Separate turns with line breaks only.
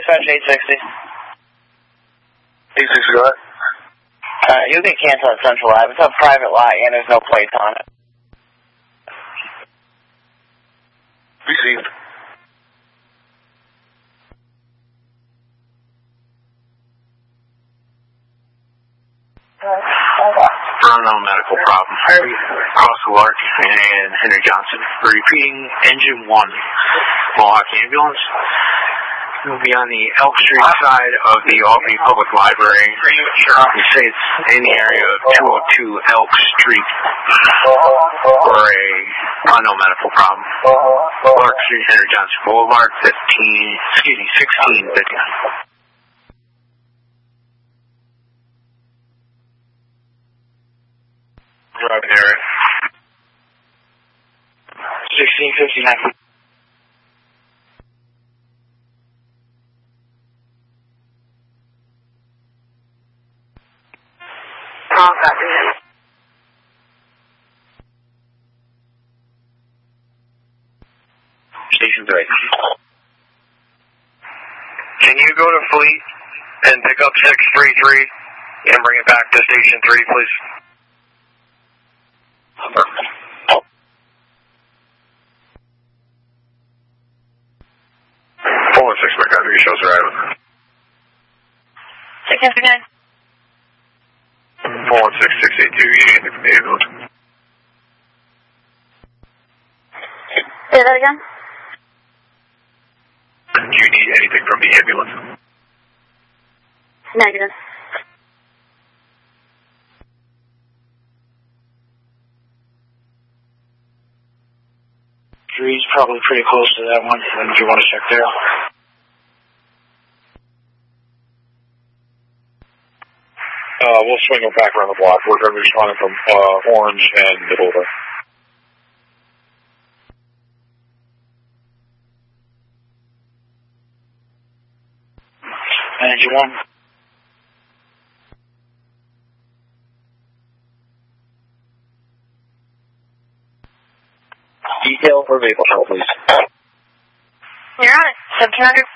dispatch 860.
860, go ahead.
You'll get canceled at Central Ave. It's a private lot and there's no plates on it.
Received. Unknown medical problem. Cross Lark and Henry Johnson. Repeating, engine 1. Mohawk ambulance. We'll be on the Elk Street side of the Albany Public Library. We say it's in the area of 202 Elk Street for a unknown medical problem. Lark Street, Henry Johnson Boulevard, 1659. Driving area. 1659. Station 3. Can you go to Fleet and pick up 633 and bring it back to Station 3, please? 416 back out. Shows right.
659.
416 682. You need anything from the ambulance?
Say that again?
Do you need anything from the ambulance?
Negative.
Three's probably pretty close to that one. If you want to check there.
We'll swing them back around the block. We're going to be responding from Orange and Middleton.
Engine 1.
Detail for vehicle trouble, please.
You're on it. 1700.